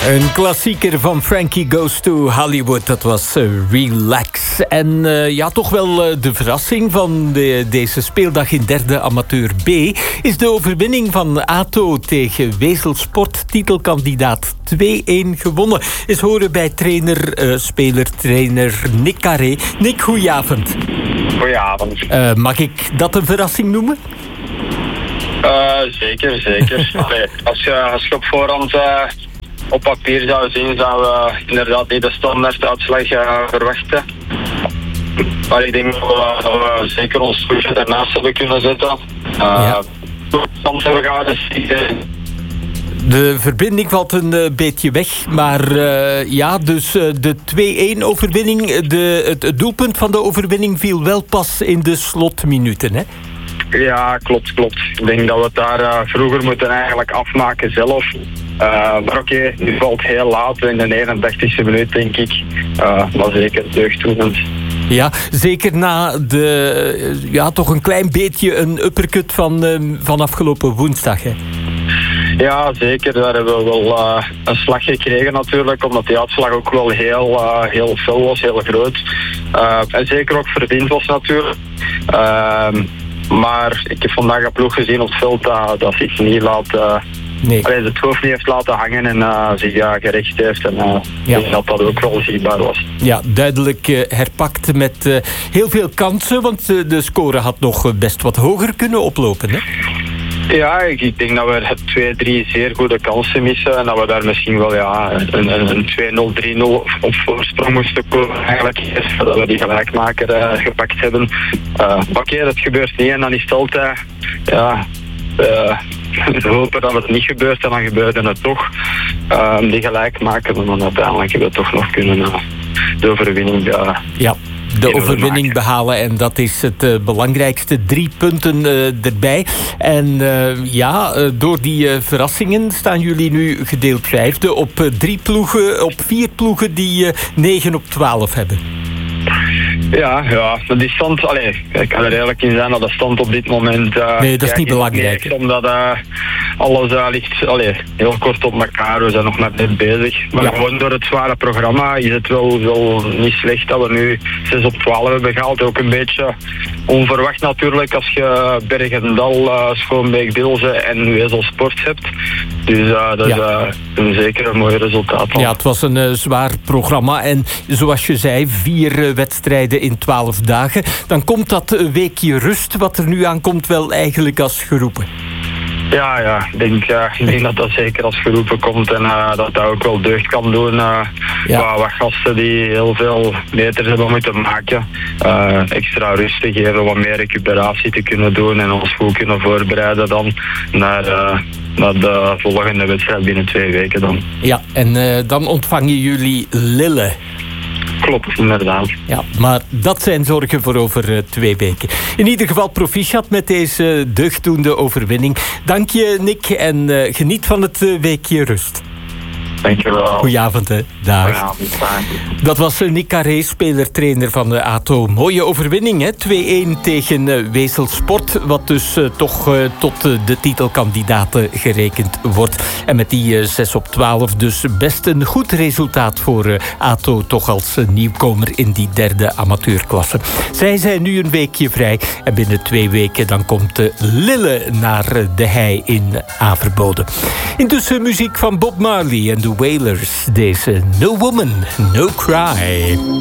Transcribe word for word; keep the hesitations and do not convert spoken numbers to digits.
Een klassieker van Frankie Goes to Hollywood, dat was uh, Relax. En uh, ja, toch wel uh, de verrassing van de, deze speeldag in derde amateur B... is de overwinning van A T O tegen Wezelsport, titelkandidaat twee-een gewonnen. Is horen bij trainer, uh, speler-trainer Nick Carré. Nick, goedenavond. Goedenavond. Uh, mag ik dat een verrassing noemen? Uh, zeker, zeker. Allee, als, je, als je op voorhand uh, op papier zou zien, zou we inderdaad niet de standaarduitslag uh, verwachten. Maar ik denk dat we, dat we zeker ons voetje ernaast hebben kunnen zetten. Uh, ja. Soms hebben we gehad, dus de verbinding valt een uh, beetje weg, maar uh, ja, dus uh, de twee-een overwinning, de, het, het doelpunt van de overwinning viel wel pas in de slotminuten, hè? Ja, klopt, klopt. Ik denk dat we het daar uh, vroeger moeten eigenlijk afmaken zelf. Uh, maar oké, okay, nu valt heel laat in de negenendertigste minuut, denk ik. Uh, maar zeker deugddoelend. Ja, zeker na de, uh, ja, toch een klein beetje een uppercut van, uh, van afgelopen woensdag, hè? Ja, zeker. Daar hebben we wel uh, een slag gekregen natuurlijk, omdat die uitslag ook wel heel, uh, heel fel was, heel groot. Uh, en zeker ook verdiend was natuurlijk. Uh, maar ik heb vandaag een ploeg gezien op het veld dat, dat zich niet laat... Uh, nee. Allee, het hoofd niet heeft laten hangen en uh, zich uh, gericht heeft. En uh, ja. Ik denk dat dat ook wel zichtbaar was. Ja, duidelijk uh, herpakt met uh, heel veel kansen, want uh, de score had nog best wat hoger kunnen oplopen, hè? Ja, ik, ik denk dat we twee, drie zeer goede kansen missen en dat we daar misschien wel ja, een, een twee-nul, drie-nul op voorsprong moesten komen. Eigenlijk eerst dat we die gelijkmaker uh, gepakt hebben. Uh, Oké, okay, dat gebeurt niet en dan is het altijd... Ja, uh, we hopen dat het niet gebeurt en dan gebeurde het toch. Uh, die gelijkmaker, maar dan uiteindelijk hebben we toch nog kunnen uh, de overwinning... Uh, ja. De overwinning behalen en dat is het uh, belangrijkste. Drie punten uh, erbij. En uh, ja, uh, door die uh, verrassingen staan jullie nu gedeeld vijfde op uh, drie ploegen, op vier ploegen die uh, negen op twaalf hebben. Ja, ja, die stand, allee, ik kan er eerlijk in zijn dat de stand op dit moment... Uh, nee, dat is niet belangrijk. Niet, omdat uh, alles uh, ligt allee, heel kort op elkaar, we zijn nog maar net bezig. Maar ja. Gewoon door het zware programma is het wel, wel niet slecht dat we nu zes op twaalf hebben gehaald. Ook een beetje onverwacht natuurlijk als je Bergendal, uh, Schoonbeek, Bilzen en Wezelsport hebt. Dus uh, dat ja. is uh, een zeker een mooi resultaat. Al. Ja, het was een uh, zwaar programma en zoals je zei, vier uh, wedstrijden in twaalf dagen. Dan komt dat weekje rust, wat er nu aankomt, wel eigenlijk als geroepen. Ja, ja. Ik denk, uh, ik denk dat dat zeker als geroepen komt en uh, dat dat ook wel deugd kan doen. Uh, ja. Wat gasten die heel veel meters hebben moeten maken. Uh, extra rust te geven, wat meer recuperatie te kunnen doen en ons goed kunnen voorbereiden dan naar, uh, naar de volgende wedstrijd binnen twee weken dan. Ja, en uh, dan ontvangen jullie Lille. Klopt, inderdaad. Ja, maar dat zijn zorgen voor over uh, twee weken. In ieder geval proficiat met deze deugddoende overwinning. Dank je, Nick, en uh, geniet van het uh, weekje rust. Dankjewel. Goedenavond, hè. Dag. Goedenavond. Dat was Nick Carré, speler-trainer van de A T O. Mooie overwinning, hè. twee-een tegen uh, Wezelsport, wat dus uh, toch uh, tot uh, de titelkandidaten gerekend wordt. En met die uh, zes op twaalf dus best een goed resultaat voor uh, A T O, toch als uh, nieuwkomer in die derde amateurklasse. Zij zijn nu een weekje vrij en binnen twee weken dan komt uh, Lille naar uh, de hei in Averboden. Intussen muziek van Bob Marley en de Wailers. Deze No Woman, No Cry.